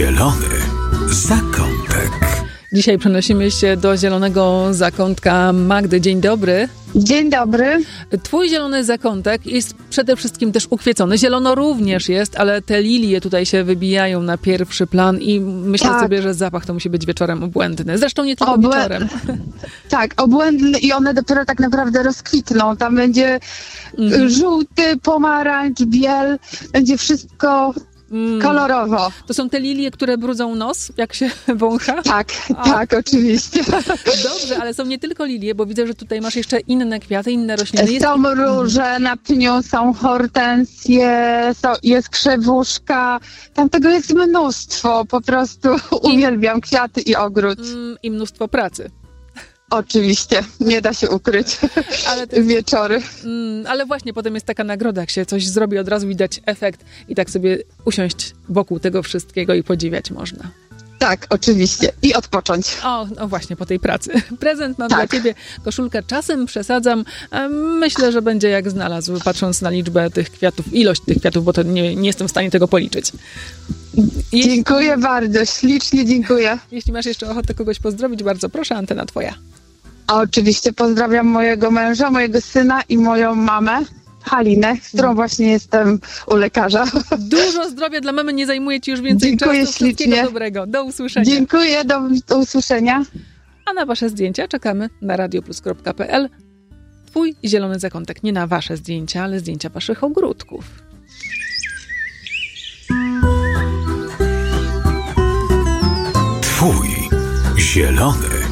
Zielony zakątek. Dzisiaj przenosimy się do zielonego zakątka Magdy. Dzień dobry. Dzień dobry. Twój zielony zakątek jest przede wszystkim też ukwiecony. Zielono również jest, ale te lilie tutaj się wybijają na pierwszy plan i myślę sobie, że zapach to musi być wieczorem obłędny. Zresztą nie tylko wieczorem. Tak, obłędny i one dopiero tak naprawdę rozkwitną. Tam będzie żółty, pomarańcz, biel, będzie wszystko kolorowo. To są te lilie, które brudzą nos, jak się wącha? Tak, oczywiście. Dobrze, ale są nie tylko lilie, bo widzę, że tutaj masz jeszcze inne kwiaty, inne rośliny. Są róże na pniu, są hortensje, jest krzewuszka. Tam tego jest mnóstwo. Po prostu uwielbiam kwiaty i ogród. I mnóstwo pracy. Oczywiście, nie da się ukryć. Ale to jest, wieczory. Ale właśnie potem jest taka nagroda, jak się coś zrobi, od razu widać efekt i tak sobie usiąść wokół tego wszystkiego i podziwiać można. Tak, oczywiście. I odpocząć. No właśnie, po tej pracy. Prezent mam dla ciebie, koszulkę. Czasem przesadzam. Myślę, że będzie jak znalazł, patrząc na liczbę tych kwiatów, ilość tych kwiatów, bo to nie jestem w stanie tego policzyć. Dziękuję bardzo, ślicznie dziękuję. Jeśli masz jeszcze ochotę kogoś pozdrowić, bardzo proszę, antena twoja. A oczywiście pozdrawiam mojego męża, mojego syna i moją mamę, Halinę, z którą właśnie jestem u lekarza. Dużo zdrowia dla mamy, nie zajmuje ci już więcej czasu. Wszystkiego dobrego. Do usłyszenia. Dziękuję, do usłyszenia. A na wasze zdjęcia czekamy na radioplus.pl. Twój zielony zakątek, nie na wasze zdjęcia, ale zdjęcia waszych ogródków. Twój zielony